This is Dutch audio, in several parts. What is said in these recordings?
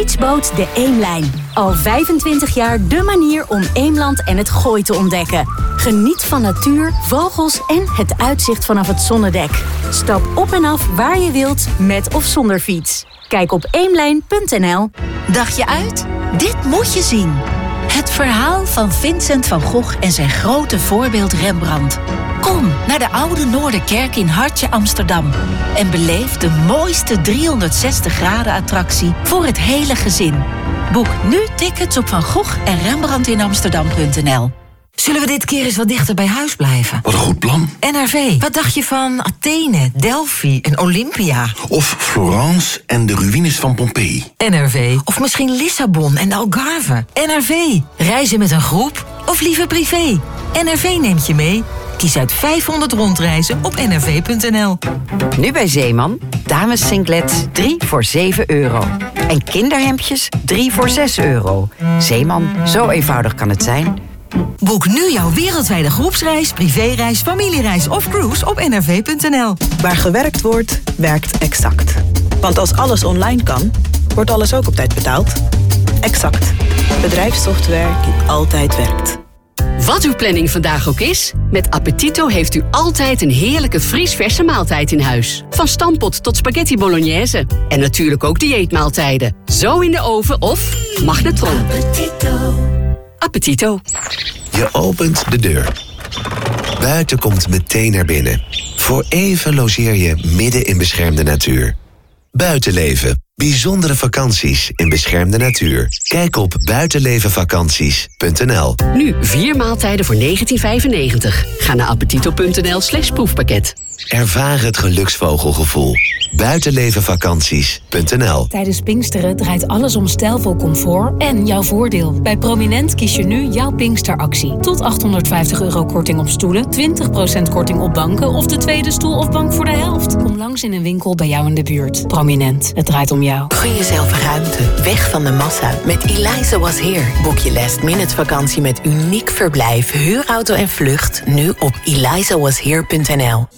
Fietsboot de Eemlijn. Al 25 jaar de manier om Eemland en het Gooi te ontdekken. Geniet van natuur, vogels en het uitzicht vanaf het zonnedek. Stap op en af waar je wilt, met of zonder fiets. Kijk op eemlijn.nl. Dacht je uit? Dit moet je zien. Het verhaal van Vincent van Gogh en zijn grote voorbeeld Rembrandt. Kom naar de Oude Noorderkerk in Hartje Amsterdam en beleef de mooiste 360 graden attractie voor het hele gezin. Boek nu tickets op Van Gogh en Rembrandt in Amsterdam.nl. Zullen we dit keer eens wat dichter bij huis blijven? Wat een goed plan. NRV, wat dacht je van Athene, Delphi en Olympia? Of Florence en de ruïnes van Pompeii. NRV, of misschien Lissabon en de Algarve. NRV, reizen met een groep of liever privé? NRV neemt je mee. Kies uit 500 rondreizen op nrv.nl. Nu bij Zeeman, dames singlets 3 voor €7. En kinderhemdjes 3 voor €6. Zeeman, zo eenvoudig kan het zijn. Boek nu jouw wereldwijde groepsreis, privéreis, familiereis of cruise op nrv.nl. Waar gewerkt wordt, werkt Exact. Want als alles online kan, wordt alles ook op tijd betaald. Exact. Bedrijfssoftware die altijd werkt. Wat uw planning vandaag ook is, met Appetito heeft u altijd een heerlijke vriesverse maaltijd in huis. Van stampot tot spaghetti bolognese. En natuurlijk ook dieetmaaltijden. Zo in de oven of magnetron. Appetito. Je opent de deur. Buiten komt meteen naar binnen. Voor even logeer je midden in beschermde natuur. Buitenleven. Bijzondere vakanties in beschermde natuur. Kijk op buitenlevenvakanties.nl. Nu 4 maaltijden voor €19,95. Ga naar appetito.nl/proefpakket. Ervaar het geluksvogelgevoel. Buitenlevenvakanties.nl. Tijdens Pinksteren draait alles om stijlvol comfort en jouw voordeel. Bij Prominent kies je nu jouw Pinksteractie. Tot €850 korting op stoelen, 20% korting op banken of de tweede stoel of bank voor de helft. Kom langs in een winkel bij jou in de buurt. Prominent, het draait om jou. Gun jezelf ruimte, weg van de massa. Met Eliza Was Here boek je last-minute vakantie met uniek verblijf, huurauto en vlucht nu op elizawashere.nl.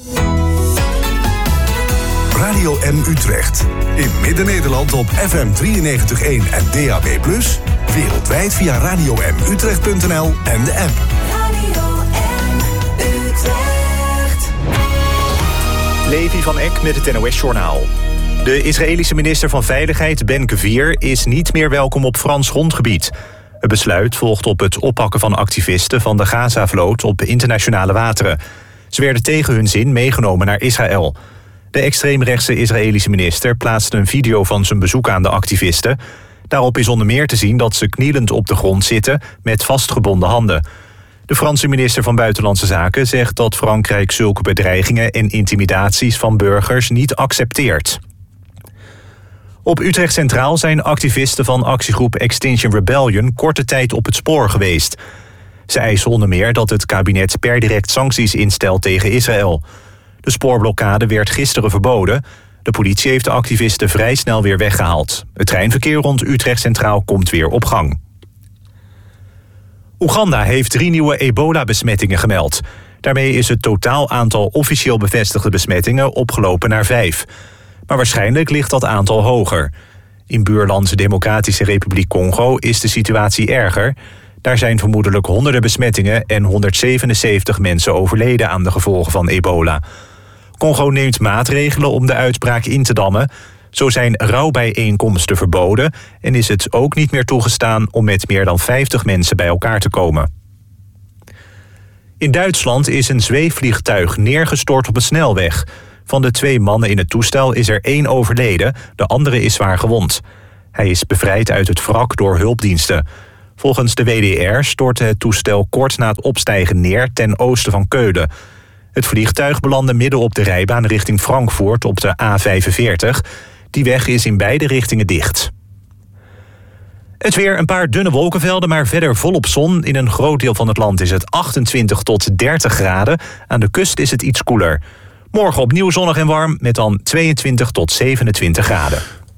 Radio M Utrecht. In Midden-Nederland op FM 93.1 en DAB+. Wereldwijd via radiomutrecht.nl en de app. Radio M Utrecht. Levi van Eck met het NOS-journaal. De Israëlische minister van Veiligheid, Ben Gvir, is niet meer welkom op Frans grondgebied. Het besluit volgt op het oppakken van activisten van de Gaza-vloot op internationale wateren. Ze werden tegen hun zin meegenomen naar Israël. De extreemrechtse Israëlische minister plaatste een video van zijn bezoek aan de activisten. Daarop is onder meer te zien dat ze knielend op de grond zitten met vastgebonden handen. De Franse minister van Buitenlandse Zaken zegt dat Frankrijk zulke bedreigingen en intimidaties van burgers niet accepteert. Op Utrecht Centraal zijn activisten van actiegroep Extinction Rebellion korte tijd op het spoor geweest. Ze eisen onder meer dat het kabinet per direct sancties instelt tegen Israël. De spoorblokkade werd gisteren verboden. De politie heeft de activisten vrij snel weer weggehaald. Het treinverkeer rond Utrecht Centraal komt weer op gang. Oeganda heeft 3 nieuwe ebola-besmettingen gemeld. Daarmee is het totaal aantal officieel bevestigde besmettingen opgelopen naar 5. Maar waarschijnlijk ligt dat aantal hoger. In buurland Democratische Republiek Congo is de situatie erger. Daar zijn vermoedelijk honderden besmettingen en 177 mensen overleden aan de gevolgen van ebola. Congo neemt maatregelen om de uitbraak in te dammen. Zo zijn rouwbijeenkomsten verboden en is het ook niet meer toegestaan om met meer dan 50 mensen bij elkaar te komen. In Duitsland is een zweefvliegtuig neergestort op een snelweg. Van de 2 mannen in het toestel is er 1 overleden, de andere is zwaar gewond. Hij is bevrijd uit het wrak door hulpdiensten. Volgens de WDR stortte het toestel kort na het opstijgen neer ten oosten van Keulen. Het vliegtuig belandde midden op de rijbaan richting Frankfurt op de A45. Die weg is in beide richtingen dicht. Het weer, een paar dunne wolkenvelden, maar verder volop zon. In een groot deel van het land is het 28 tot 30 graden. Aan de kust is het iets koeler. Morgen opnieuw zonnig en warm met dan 22 tot 27 graden.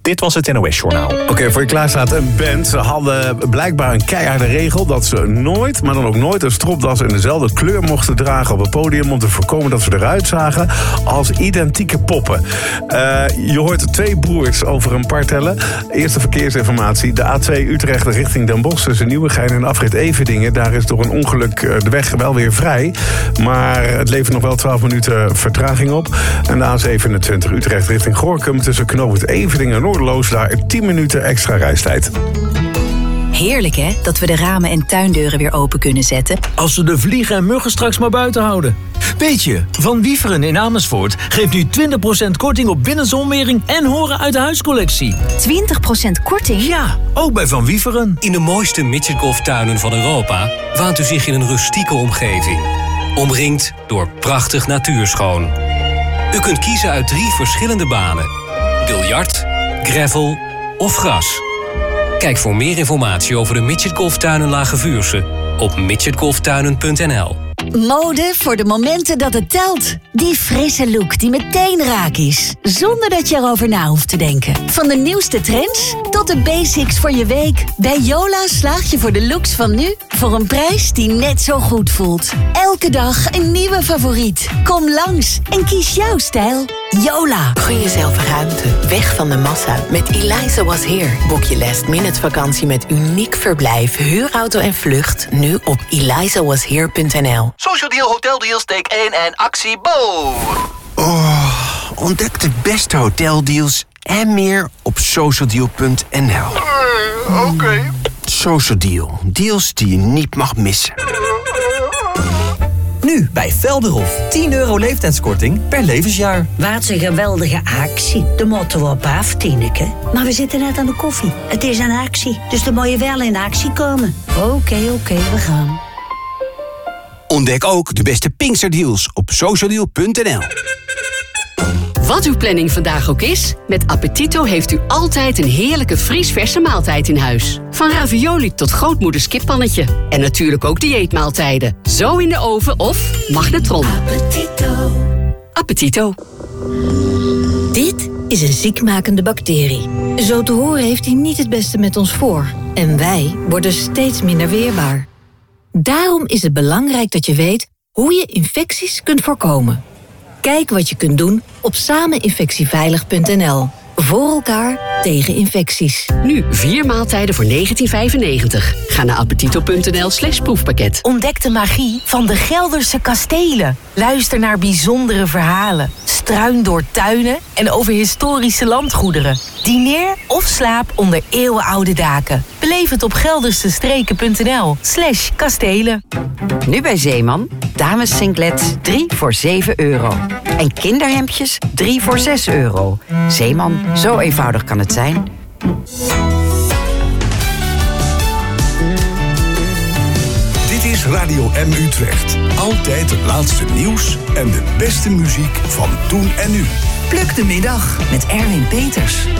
Dit was het NOS Journaal. Oké, voor je klaar staat een band. Ze hadden blijkbaar een keiharde regel dat ze nooit, maar dan ook nooit een stropdas in dezelfde kleur mochten dragen op het podium om te voorkomen dat ze eruit zagen als identieke poppen. Je hoort 2 broers over een paar tellen. Eerste verkeersinformatie. De A2 Utrecht richting Den Bosch tussen Nieuwegein en afrit Everdingen. Daar is door een ongeluk de weg wel weer vrij. Maar het levert nog wel 12 minuten vertraging op. En de A27 Utrecht richting Gorinchem tussen knooppunt Everdingen en Noorderloos. Daar 10 minuten extra reistijd. Heerlijk hè, dat we de ramen en tuindeuren weer open kunnen zetten. Als we de vliegen en muggen straks maar buiten houden. Weet je, Van Wieferen in Amersfoort geeft nu 20% korting op binnenzonwering en horen uit de huiscollectie. 20% korting? Ja, ook bij Van Wieferen. In de mooiste midgetgolftuinen van Europa waant u zich in een rustieke omgeving. Omringd door prachtig natuurschoon. U kunt kiezen uit 3 verschillende banen. Biljart, gravel of gras. Kijk voor meer informatie over de midgetgolftuinen Lage Vuursche op midgetgolftuinen.nl. Mode voor de momenten dat het telt. Die frisse look die meteen raak is. Zonder dat je erover na hoeft te denken. Van de nieuwste trends tot de basics voor je week. Bij Yola slaag je voor de looks van nu voor een prijs die net zo goed voelt. Elke dag een nieuwe favoriet. Kom langs en kies jouw stijl. Yola. Gun jezelf ruimte. Weg van de massa. Met Eliza Was Here. Boek je last-minute vakantie met uniek verblijf, huurauto en vlucht. Nu op elizawashere.nl. Social Deal, Hotel Deals, take 1 en actie Bo. Oh, ontdek de beste hoteldeals en meer op socialdeal.nl. Oké. Social Deal. Deals die je niet mag missen. Nu bij Velderhof. €10 leeftijdskorting per levensjaar. Wat een geweldige actie. De moeten we op af, Tineke. Maar we zitten net aan de koffie. Het is een actie, dus dan moet je wel in actie komen. Oké, we gaan. Ontdek ook de beste Pinksterdeals op socialdeal.nl. Wat uw planning vandaag ook is, met Appetito heeft u altijd een heerlijke vriesverse maaltijd in huis. Van ravioli tot grootmoeders kippannetje. En natuurlijk ook dieetmaaltijden. Zo in de oven of magnetron. Appetito. Appetito. Dit is een ziekmakende bacterie. Zo te horen heeft hij niet het beste met ons voor. En wij worden steeds minder weerbaar. Daarom is het belangrijk dat je weet hoe je infecties kunt voorkomen. Kijk wat je kunt doen op sameninfectieveilig.nl. Voor elkaar tegen infecties. Nu 4 maaltijden voor €19,95. Ga naar appetito.nl/proefpakket. Ontdek de magie van de Gelderse kastelen. Luister naar bijzondere verhalen. Struin door tuinen en over historische landgoederen. Dineer of slaap onder eeuwenoude daken. Beleef het op geldersestreken.nl/kastelen. Nu bij Zeeman, dames singlets 3 voor €7. En kinderhemdjes 3 voor €6. Zeeman, zo eenvoudig kan het zijn. Dit is Radio M Utrecht. Altijd het laatste nieuws en de beste muziek van toen en nu. Pluk de middag met Erwin Peters.